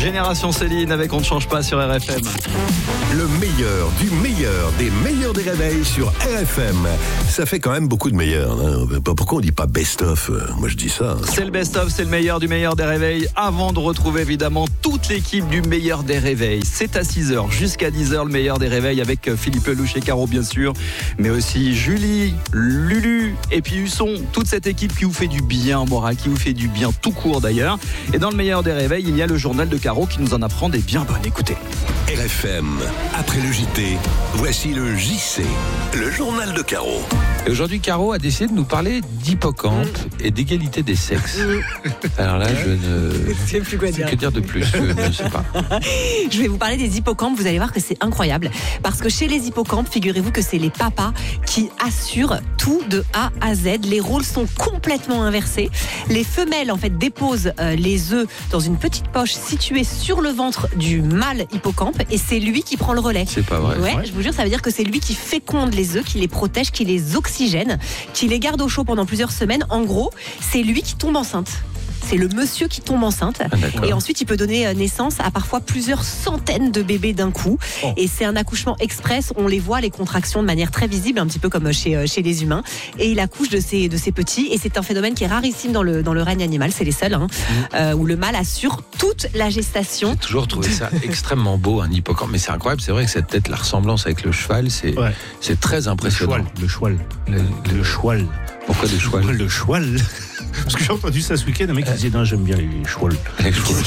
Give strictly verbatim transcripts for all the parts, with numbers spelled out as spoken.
Génération Céline avec On ne change pas sur R F M. Le meilleur du meilleur des meilleurs des réveils sur R F M. Ça fait quand même beaucoup de meilleurs. Hein. Pourquoi on dit pas best-of? Moi je dis ça. C'est le best-of, c'est le meilleur du meilleur des réveils. Avant de retrouver évidemment toute l'équipe du meilleur des réveils. C'est à six heures jusqu'à dix heures le meilleur des réveils avec Philippe Lelouch et Caro bien sûr. Mais aussi Julie, Lulu et puis Husson. Toute cette équipe qui vous fait du bien moral, qui vous fait du bien tout court d'ailleurs. Et dans le meilleur des réveils, il y a le journal de Caro qui nous en apprend des bien bonnes. Écoutez. R F M, après le J T, voici le J C, le journal de Caro. Et aujourd'hui, Caro a décidé de nous parler d'hippocampe mmh. et d'égalité des sexes. Mmh. Alors là, je ne sais plus quoi dire. Que dire de plus, je ne sais pas. Je vais vous parler des hippocampes, vous allez voir que c'est incroyable. Parce que chez les hippocampes, figurez-vous que c'est les papas qui assurent tout de A à Z. Les rôles sont complètement inversés. Les femelles, en fait, déposent euh, les œufs dans une petite poche située sur le ventre du mâle hippocampe et c'est lui qui prend le relais. C'est pas vrai. Ouais, je vous jure, ça veut dire que c'est lui qui féconde les œufs, qui les protège, qui les oxygène, qui les garde au chaud pendant plusieurs semaines. En gros, c'est lui qui tombe enceinte. C'est le monsieur qui tombe enceinte ah, et ensuite il peut donner naissance à parfois plusieurs centaines de bébés d'un coup oh. et c'est un accouchement express, on les voit les contractions de manière très visible, un petit peu comme chez, chez les humains et il accouche de ses, de ses petits et c'est un phénomène qui est rarissime dans le, dans le règne animal, c'est les seuls hein, mmh. euh, où le mâle assure toute la gestation. J'ai toujours trouvé ça extrêmement beau un hippocampe, mais c'est incroyable, c'est vrai que cette tête, la ressemblance avec le cheval, c'est, ouais. c'est très impressionnant. Le cheval, le cheval, le, le cheval. Pourquoi le cheval? Le cheval. Parce que j'ai entendu ça ce week-end, un mec qui disait non, j'aime bien les chouals. Les chouals.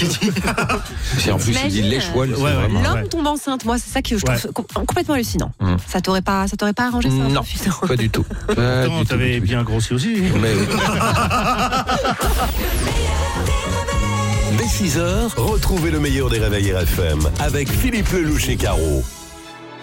C'est en plus, il dit les chouals. Ouais, ouais, l'homme ouais. tombe enceinte, moi, c'est ça que je trouve ouais. complètement hallucinant. Hum. Ça t'aurait pas, ça t'aurait pas arrangé ça? Non, pas du tout. Pas non, du t'avais tout, bien tout. grossi aussi. Mais... Dès six heures, retrouvez le meilleur des réveils R F M avec Philippe Lelouch et Caro.